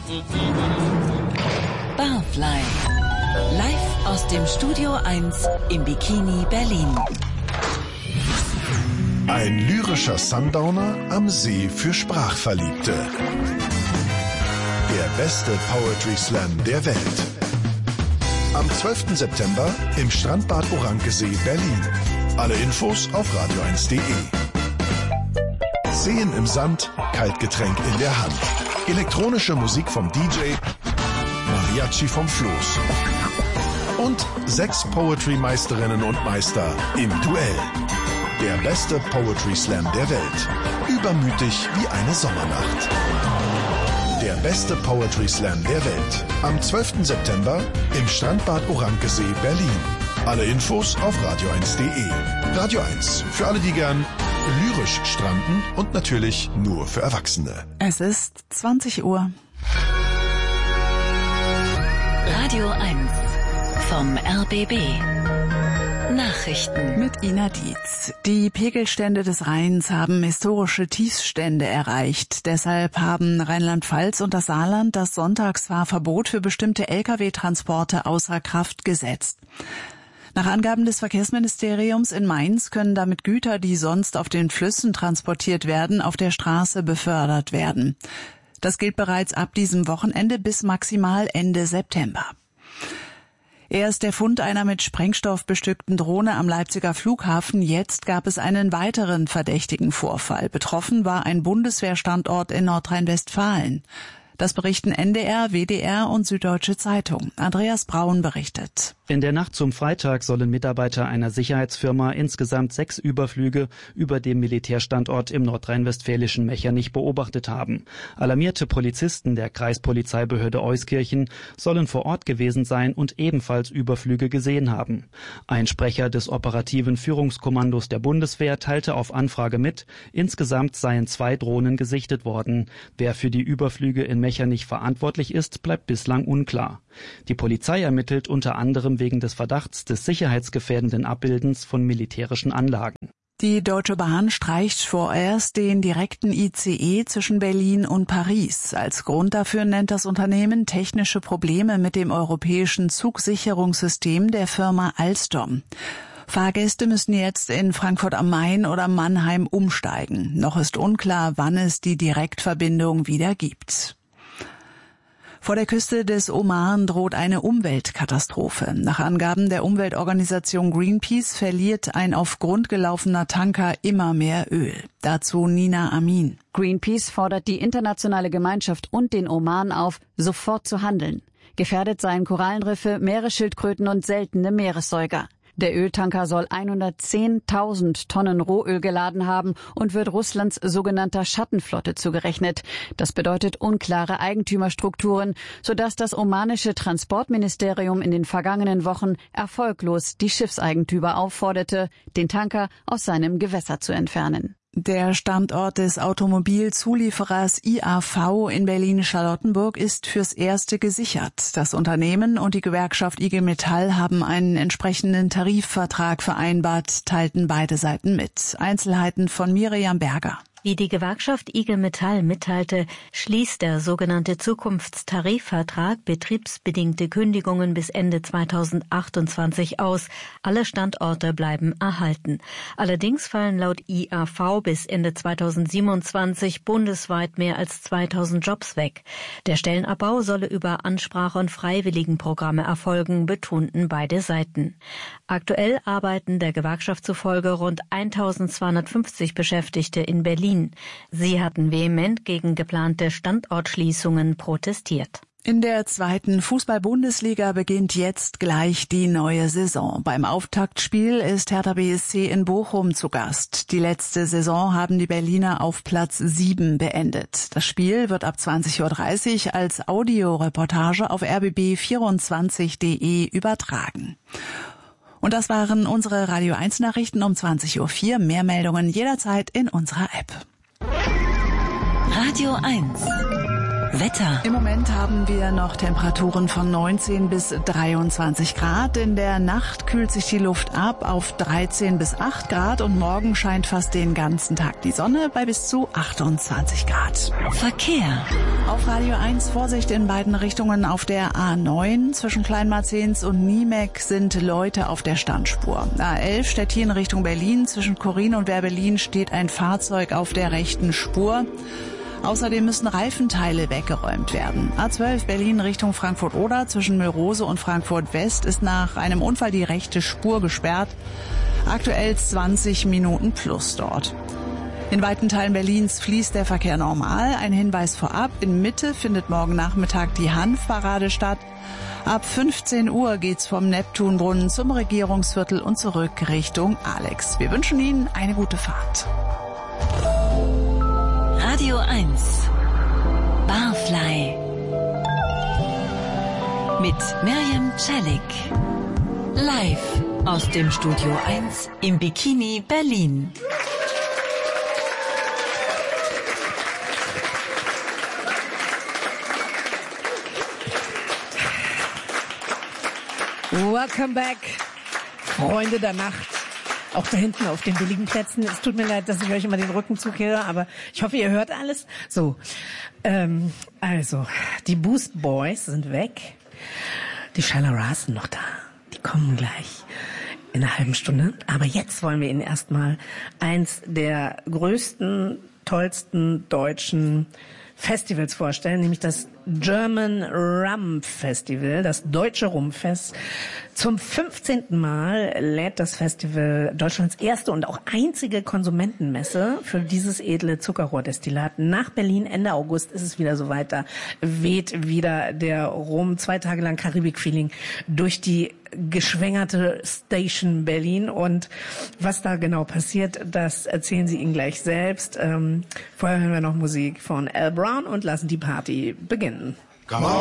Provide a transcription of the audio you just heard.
Barfly. Live aus dem Studio 1 im Bikini Berlin. Ein lyrischer Sundowner am See für Sprachverliebte. Der beste Poetry Slam der Welt. Am 12. September im Strandbad Orankesee, Berlin. Alle Infos auf radio1.de. Seen im Sand, Kaltgetränk in der Hand. Elektronische Musik vom DJ, Mariachi vom Floß. Und 6 Poetry-Meisterinnen und Meister im Duell. Der beste Poetry Slam der Welt. Übermütig wie eine Sommernacht. Der beste Poetry Slam der Welt. Am 12. September im Strandbad Orankesee, Berlin. Alle Infos auf radio1.de. Radio 1. Für alle, die gern lyrisch stranden und natürlich nur für Erwachsene. Es ist 20 Uhr. Radio 1 vom RBB. Nachrichten mit Ina Dietz. Die Pegelstände des Rheins haben historische Tiefstände erreicht. Deshalb haben Rheinland-Pfalz und das Saarland das Sonntagsfahrverbot für bestimmte Lkw-Transporte außer Kraft gesetzt. Nach Angaben des Verkehrsministeriums in Mainz können damit Güter, die sonst auf den Flüssen transportiert werden, auf der Straße befördert werden. Das gilt bereits ab diesem Wochenende bis maximal Ende September. Erst der Fund einer mit Sprengstoff bestückten Drohne am Leipziger Flughafen. Jetzt gab es einen weiteren verdächtigen Vorfall. Betroffen war ein Bundeswehrstandort in Nordrhein-Westfalen. Das berichten NDR, WDR und Süddeutsche Zeitung. Andreas Braun berichtet. In der Nacht zum Freitag sollen Mitarbeiter einer Sicherheitsfirma insgesamt 6 Überflüge über dem Militärstandort im nordrhein-westfälischen Mechernich beobachtet haben. Alarmierte Polizisten der Kreispolizeibehörde Euskirchen sollen vor Ort gewesen sein und ebenfalls Überflüge gesehen haben. Ein Sprecher des operativen Führungskommandos der Bundeswehr teilte auf Anfrage mit, insgesamt seien 2 Drohnen gesichtet worden. Wer für die Überflüge in Mechernich verantwortlich ist, bleibt bislang unklar. Die Polizei ermittelt unter anderem wegen des Verdachts des sicherheitsgefährdenden Abbildens von militärischen Anlagen. Die Deutsche Bahn streicht vorerst den direkten ICE zwischen Berlin und Paris. Als Grund dafür nennt das Unternehmen technische Probleme mit dem europäischen Zugsicherungssystem der Firma Alstom. Fahrgäste müssen jetzt in Frankfurt am Main oder Mannheim umsteigen. Noch ist unklar, wann es die Direktverbindung wieder gibt. Vor der Küste des Oman droht eine Umweltkatastrophe. Nach Angaben der Umweltorganisation Greenpeace verliert ein auf Grund gelaufener Tanker immer mehr Öl. Dazu Nina Amin. Greenpeace fordert die internationale Gemeinschaft und den Oman auf, sofort zu handeln. Gefährdet seien Korallenriffe, Meeresschildkröten und seltene Meeressäuger. Der Öltanker soll 110.000 Tonnen Rohöl geladen haben und wird Russlands sogenannter Schattenflotte zugerechnet. Das bedeutet unklare Eigentümerstrukturen, sodass das omanische Transportministerium in den vergangenen Wochen erfolglos die Schiffseigentümer aufforderte, den Tanker aus seinem Gewässer zu entfernen. Der Standort des Automobilzulieferers IAV in Berlin-Charlottenburg ist fürs Erste gesichert. Das Unternehmen und die Gewerkschaft IG Metall haben einen entsprechenden Tarifvertrag vereinbart, teilten beide Seiten mit. Einzelheiten von Miriam Berger. Wie die Gewerkschaft IG Metall mitteilte, schließt der sogenannte Zukunftstarifvertrag betriebsbedingte Kündigungen bis Ende 2028 aus. Alle Standorte bleiben erhalten. Allerdings fallen laut IAV bis Ende 2027 bundesweit mehr als 2000 Jobs weg. Der Stellenabbau solle über Ansprache- und Freiwilligenprogramme erfolgen, betonten beide Seiten. Aktuell arbeiten der Gewerkschaft zufolge rund 1250 Beschäftigte in Berlin. Sie hatten vehement gegen geplante Standortschließungen protestiert. In der 2. Fußball-Bundesliga beginnt jetzt gleich die neue Saison. Beim Auftaktspiel ist Hertha BSC in Bochum zu Gast. Die letzte Saison haben die Berliner auf Platz 7 beendet. Das Spiel wird ab 20.30 Uhr als Audioreportage auf rbb24.de übertragen. Und das waren unsere Radio 1 Nachrichten um 20.04 Uhr. Mehr Meldungen jederzeit in unserer App. Radio 1 Wetter. Im Moment haben wir noch Temperaturen von 19 bis 23 Grad. In der Nacht kühlt sich die Luft ab auf 13 bis 8 Grad und morgen scheint fast den ganzen Tag die Sonne bei bis zu 28 Grad. Verkehr. Auf Radio 1 Vorsicht in beiden Richtungen auf der A9. Zwischen Kleinmarzens und Niemek sind Leute auf der Standspur. A11 Stettin Richtung Berlin. Zwischen Chorin und Werbelin steht ein Fahrzeug auf der rechten Spur. Außerdem müssen Reifenteile weggeräumt werden. A12 Berlin Richtung Frankfurt-Oder. Zwischen Mölrose und Frankfurt-West ist nach einem Unfall die rechte Spur gesperrt. Aktuell 20 Minuten plus dort. In weiten Teilen Berlins fließt der Verkehr normal. Ein Hinweis vorab: In Mitte findet morgen Nachmittag die Hanfparade statt. Ab 15 Uhr geht's vom Neptunbrunnen zum Regierungsviertel und zurück Richtung Alex. Wir wünschen Ihnen eine gute Fahrt. Radio 1. Barfly. Mit Miriam Celik. Live aus dem Studio 1 im Bikini Berlin. Welcome back, Freunde der Nacht. Auch da hinten auf den billigen Plätzen. Es tut mir leid, dass ich euch immer den Rücken zukehre, aber ich hoffe, ihr hört alles. So, also, die Boost Boys sind weg. Die Shalaras sind noch da. Die kommen gleich in einer halben Stunde. Aber jetzt wollen wir Ihnen erstmal eins der größten, tollsten deutschen Festivals vorstellen, nämlich das German Rum Festival, das deutsche Rumfest. Zum 15. Mal lädt das Festival Deutschlands erste und auch einzige Konsumentenmesse für dieses edle Zuckerrohrdestillat nach Berlin. Ende August ist es wieder so weit, da weht wieder der Rum, 2 Tage lang Karibik-Feeling durch die geschwängerte Station Berlin. Und was da genau passiert, das erzählen sie Ihnen gleich selbst. Vorher hören wir noch Musik von Al Brown und lassen die Party beginnen.